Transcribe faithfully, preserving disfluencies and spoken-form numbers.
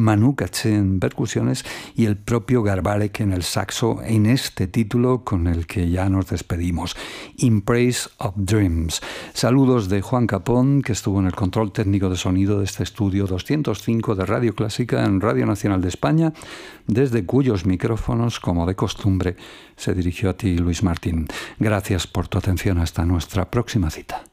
Manu Katché en percusiones y el propio Garbarek en el saxo en este título con el que ya nos despedimos, In Praise of Dreams. Saludos de Juan Capón, que estuvo en el control técnico de sonido de este estudio doscientos cinco de Radio Clásica en Radio Nacional de España, desde cuyos micrófonos, como de costumbre, se dirigió a ti Luis Martín. Gracias por tu atención. Hasta nuestra próxima cita.